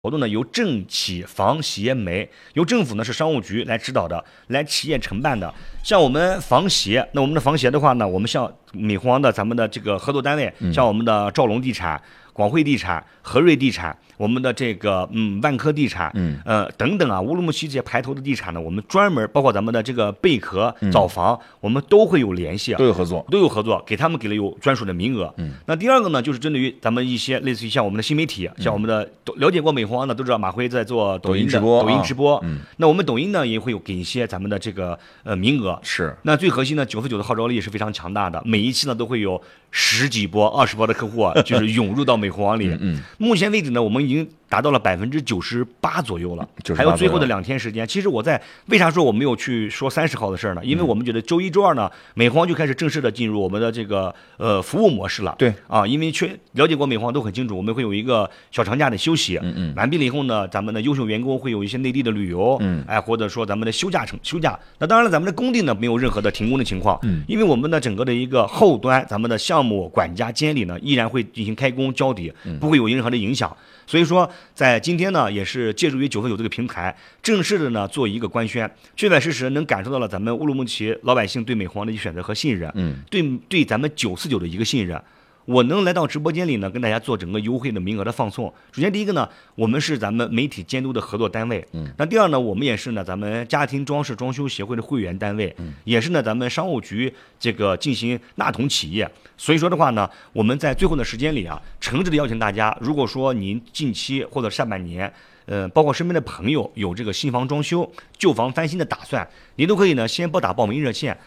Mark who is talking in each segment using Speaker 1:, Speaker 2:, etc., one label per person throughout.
Speaker 1: 活动呢由政企房协媒，由政府呢是商务局来指导的，来企业承办的。像我们房协，那我们的房协的话呢，我们像美皇的咱们的这个合作单位，像我们的兆龙地产、广汇地产、和瑞地产，我们的这个万科地产，等等啊，乌鲁木齐这些排头的地产呢，我们专门包括咱们的这个贝壳、枣房，我们都会有联系，
Speaker 2: 都有合作，
Speaker 1: 给他们给了有专属的名额。那第二个呢，就是针对于咱们一些类似于像我们的新媒体，像我们的了解过美皇的都知道马辉在做抖音直播，那我们抖音呢也会有给一些咱们的这个名额。
Speaker 2: 是，
Speaker 1: 那最核心呢，949的号召力是非常强大的，每一期呢都会有10几波、20波的客户啊，就是涌入到美皇里。目前为止呢，我们已经达到了98%左右了，还有最后的2天时间。其实我为啥说我没有去说30号的事呢？因为我们觉得周1、周2呢，美皇就开始正式的进入我们的这个服务模式了。
Speaker 2: 对啊，
Speaker 1: 因为了解过美皇都很清楚，我们会有一个小长假的休息，完毕了以后呢，咱们的优秀员工会有一些内地的旅游，或者说咱们的休假。那当然了，咱们的工地呢没有任何的停工的情况，因为我们的整个的一个后端，咱们的项目管家监理呢依然会进行开工交底，不会有任何的影响。所以说，在今天呢，也是借助于949这个平台，正式的呢做一个官宣，确确实实能感受到了咱们乌鲁木齐老百姓对美皇的一个选择和信任，对咱们949的一个信任。我能来到直播间里呢，跟大家做整个优惠的名额的放送。首先第一个呢，我们是咱们媒体监督的合作单位，那第二呢，我们也是呢咱们家庭装饰装修协会的会员单位，也是呢咱们商务局这个进行纳统企业。所以说的话呢，我们在最后的时间里啊，诚挚的邀请大家，如果说您近期或者下半年，包括身边的朋友有这个新房装修、旧房翻新的打算，您都可以呢先拨打报名热线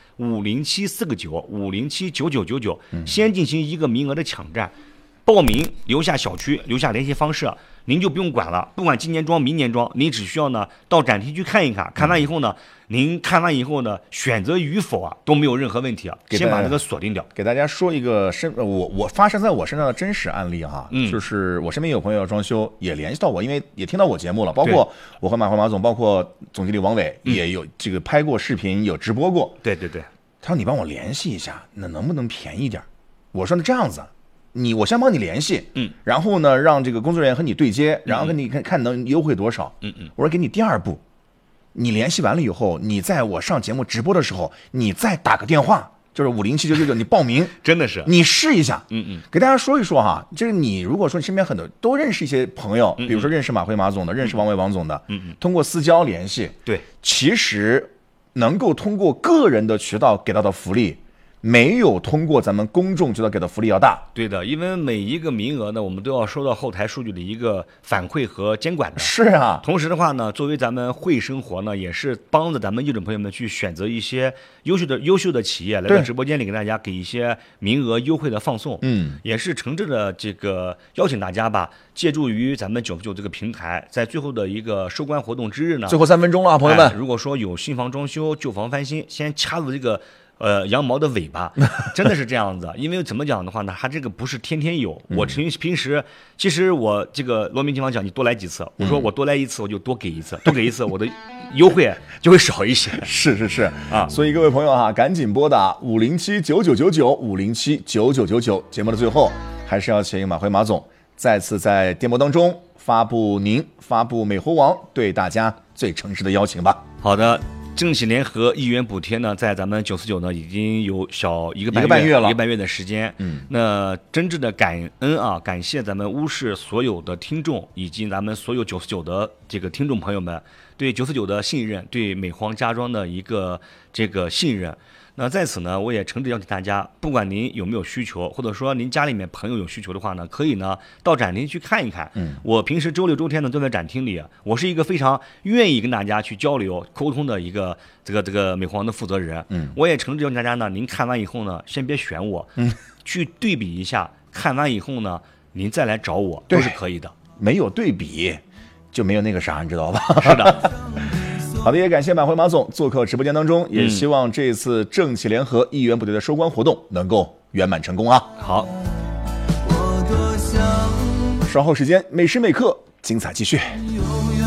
Speaker 1: 507-499-507-9999，先进行一个名额的抢占，报名留下小区，留下联系方式，您就不用管了，不管今年装明年装，您只需要呢到展厅去看一看，看完以后呢，您看完以后呢选择与否啊都没有任何问题啊，先把这个锁定掉。
Speaker 2: 给大家说一个我发生在我身上的真实案例哈，就是我身边有朋友要装修，也联系到我，因为也听到我节目了，包括我和马总，包括总经理王伟也有这个拍过视频，有直播过。
Speaker 1: 对，
Speaker 2: 他说你帮我联系一下，那能不能便宜点？我说那这样子。我先帮你联系，然后呢，让这个工作人员和你对接，然后跟你看能优惠多少。我说给你第二步，你联系完了以后，你在我上节目直播的时候，你再打个电话，就是507-999，你报名，
Speaker 1: 真的是，
Speaker 2: 你试一下，给大家说一说哈，就是你如果说你身边很多都认识一些朋友，比如说认识马辉马总的，认识王伟王总的，通过私交联系，
Speaker 1: 对，
Speaker 2: 其实能够通过个人的渠道给到的福利，没有通过咱们公众渠道给的福利要大。
Speaker 1: 对的，因为每一个名额呢，我们都要收到后台数据的一个反馈和监管的。
Speaker 2: 是啊，
Speaker 1: 同时的话呢，作为咱们会生活呢，也是帮着咱们业主朋友们去选择一些优秀的企业来到直播间里给大家给一些名额优惠的放送。也是诚挚的这个邀请大家吧，借助于咱们949这个平台，在最后的一个收官活动之日呢，
Speaker 2: 最后3分钟了，朋友们，
Speaker 1: 如果说有新房装修、旧房翻新，先掐住这个羊毛的尾巴，真的是这样子。因为怎么讲的话呢，它这个不是天天有。我平时其实我这个罗明经常讲，你多来几次，我说我多来一次我就多给一次，多给一次我的优惠就会少一些。
Speaker 2: 是啊，所以各位朋友哈，赶紧拨打507-9999，507-9999。节目的最后，还是要请马辉马总再次在电波当中发布美猴王对大家最诚实的邀请吧。
Speaker 1: 好的。政企联合1元补贴呢，在咱们949呢已经有小一个半月的时间。那真挚的感恩啊，感谢咱们乌市所有的听众以及咱们所有949的这个听众朋友们对949的信任，对美皇家装的一个这个信任。那在此呢，我也诚挚邀请大家，不管您有没有需求，或者说您家里面朋友有需求的话呢，可以呢到展厅去看一看。我平时周6、周天呢都在展厅里，我是一个非常愿意跟大家去交流沟通的一个这个美皇的负责人。我也诚挚邀请大家呢，您看完以后呢，先别选我，去对比一下，看完以后呢，您再来找我都是可以的。
Speaker 2: 没有对比就没有那个啥，你知道吧？
Speaker 1: 是的。
Speaker 2: 好的，也感谢马辉马总做客直播间当中，也希望这次政企联合1元补贴的收官活动能够圆满成功啊！
Speaker 1: 好，
Speaker 2: 稍后时间美时美刻精彩继续。